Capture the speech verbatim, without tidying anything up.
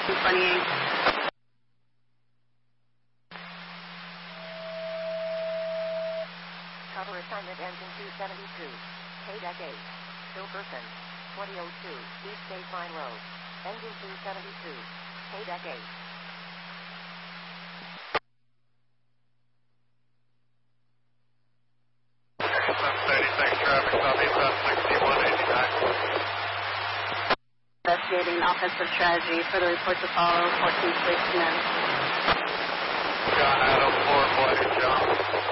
two twenty-eight. Cover assignment engine two seventy-two. K deck eight. Still person. twenty oh two. East State Line Road. Engine two seventy-two. K deck eight. seven thirty-six traffic southeast on sixty-one eighty-nine. Investigating offensive strategy. Further report to follow. fourteen six men. John Adam, four forty, John.